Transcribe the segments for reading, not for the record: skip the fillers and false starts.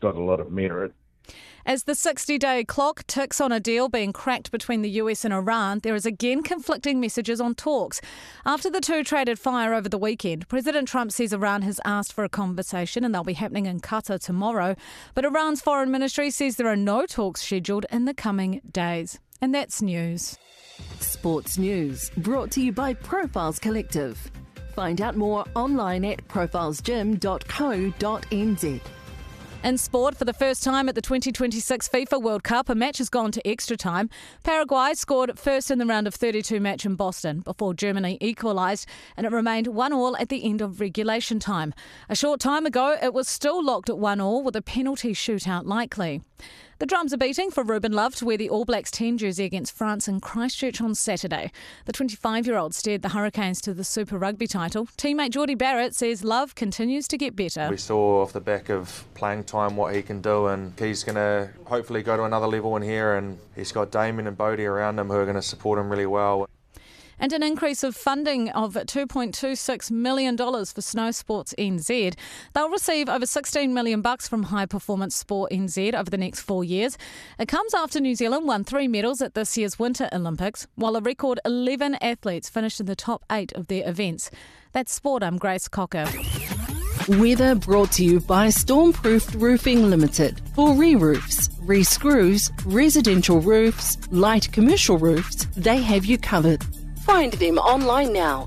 got a lot of merit. As the 60-day clock ticks on a deal being cracked between the US and Iran, there is again conflicting messages on talks. After the two traded fire over the weekend, President Trump says Iran has asked for a conversation and they'll be happening in Qatar tomorrow. But Iran's foreign ministry says there are no talks scheduled in the coming days. And that's news. Sports News, brought to you by Profiles Collective. Find out more online at profilesgym.co.nz. In sport, for the first time at the 2026 FIFA World Cup, a match has gone to extra time. Paraguay scored first in the round of 32 match in Boston before Germany equalised, and it remained 1-1 at the end of regulation time. A short time ago, it was still locked at 1-1 with a penalty shootout likely. The drums are beating for Ruben Love to wear the All Blacks 10 jersey against France in Christchurch on Saturday. The 25-year-old steered the Hurricanes to the Super Rugby title. Teammate Geordie Barrett says Love continues to get better. We saw off the back of playing time what he can do, and he's going to hopefully go to another level in here, and he's got Damien and Bodie around him who are going to support him really well. And an increase of funding of $2.26 million for Snow Sports NZ. They'll receive over $16 million from High Performance Sport NZ over the next 4 years. It comes after New Zealand won 3 medals at this year's Winter Olympics, while a record 11 athletes finished in the top 8 of their events. That's Sport. I'm Grace Cocker. Weather brought to you by Stormproofed Roofing Limited. For re-roofs, re-screws, residential roofs, light commercial roofs, they have you covered. Find them online now.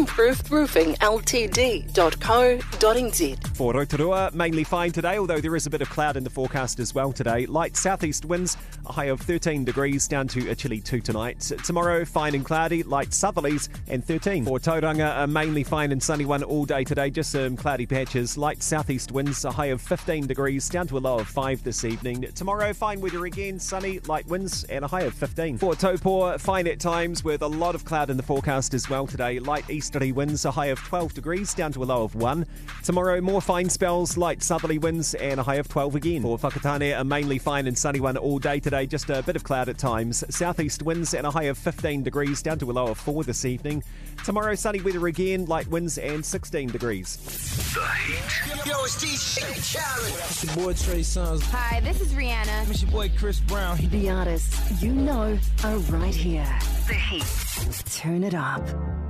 Stormproofroofing.ltd.co.nz. For Rotorua, mainly fine today, although there is a bit of cloud in the forecast as well today. Light southeast winds, a high of 13 degrees, down to a chilly 2 tonight. Tomorrow, fine and cloudy, light southerlies, and 13. For Tauranga, a mainly fine and sunny one all day today, just some cloudy patches. Light southeast winds, a high of 15 degrees, down to a low of 5 this evening. Tomorrow, fine weather again, sunny, light winds, and a high of 15. For Taupo, fine at times, with a lot of cloud in the forecast as well today. Light easterly winds, a high of 12 degrees, down to a low of 1. Tomorrow, more fine spells, light southerly winds, and a high of 12 again. For Whakatane, a mainly fine and sunny one all day today, just a bit of cloud at times. Southeast winds and a high of 15 degrees, down to a low of 4 this evening. Tomorrow, sunny weather again, light winds and 16 degrees. The Heat. Yo, it's DJ Khaled. It's your boy Trey Songz. Hi, this is Rihanna. It's your boy Chris Brown. The artists you know are right here. The Heat. Turn it up.